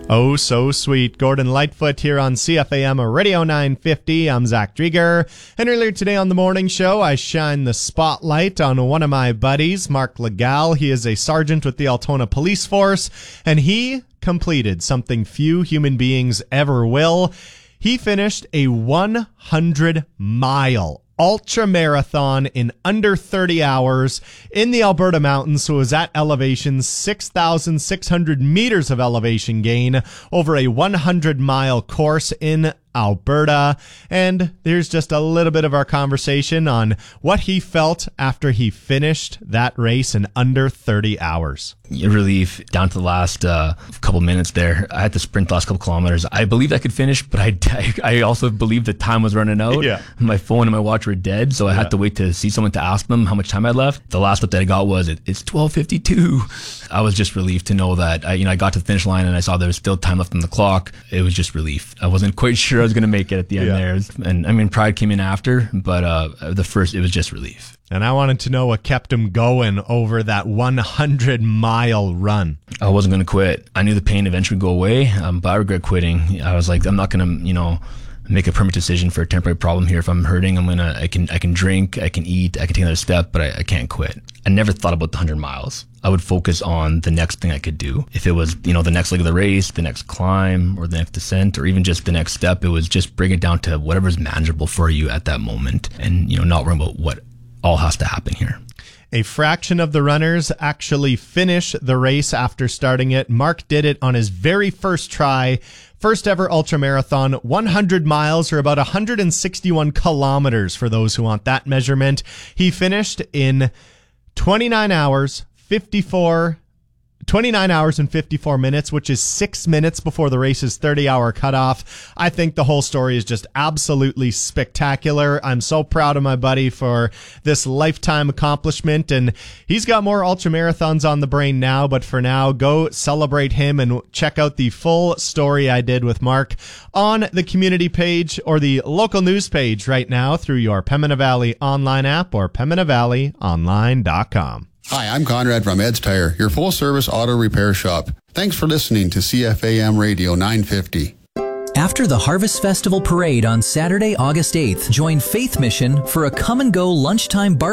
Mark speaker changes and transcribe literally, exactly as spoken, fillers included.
Speaker 1: Oh, so sweet. Gordon Lightfoot here on C F A M Radio nine fifty. I'm Zach Drieger. And earlier today on the morning show, I shine the spotlight on one of my buddies, Mark Legal. He is a sergeant with the Altona Police Force, and he completed something few human beings ever will. He finished a one hundred mile ultra marathon in under thirty hours in the Alberta mountains. So it was at elevation six thousand six hundred meters of elevation gain over a one hundred mile course in Alberta. And there's just a little bit of our conversation on what he felt after he finished that race in under thirty hours.
Speaker 2: Relief down to the last uh, couple minutes there. I had to sprint the last couple kilometers. I believed I could finish, but I, I also believed the time was running out. Yeah. My phone and my watch were dead, so I yeah. had to wait to see someone to ask them how much time I left. The last update I got was it, it's twelve fifty-two. I was just relieved to know that I, you know, I got to the finish line and I saw there was still time left on the clock. It was just relief. I wasn't quite sure I was going to make it at the end yeah. there. And I mean, pride came in after, but uh, the first, it was just relief.
Speaker 1: And I wanted to know what kept him going over that one hundred mile run.
Speaker 2: I wasn't going to quit. I knew the pain eventually would go away, um, but I regret quitting. I was like, I'm not going to, you know, make a permanent decision for a temporary problem here. If I'm hurting, I'm gonna, I can, I can drink, I can eat, I can take another step, but I, I can't quit. I never thought about the one hundred miles. I would focus on the next thing I could do. If it was, you know, the next leg of the race, the next climb, or the next descent, or even just the next step, it was just bring it down to whatever's manageable for you at that moment, and, you know, not worry about what all has to happen here.
Speaker 1: A fraction of the runners actually finish the race after starting it. Mark did it on his very first try. First ever ultramarathon, one hundred miles, or about one hundred sixty-one kilometers for those who want that measurement. He finished in twenty-nine hours, fifty-four twenty-nine hours and fifty-four minutes, which is six minutes before the race's thirty hour cutoff. I think the whole story is just absolutely spectacular. I'm so proud of my buddy for this lifetime accomplishment, and he's got more ultra marathons on the brain now, but for now, go celebrate him and check out the full story I did with Mark on the community page or the local news page right now through your Pembina Valley online app or pembina valley online dot com.
Speaker 3: Hi, I'm Conrad from Ed's Tire, your full-service auto repair shop. Thanks for listening to C F A M Radio nine fifty.
Speaker 4: After the Harvest Festival Parade on Saturday, August eighth, join Faith Mission for a come-and-go lunchtime bar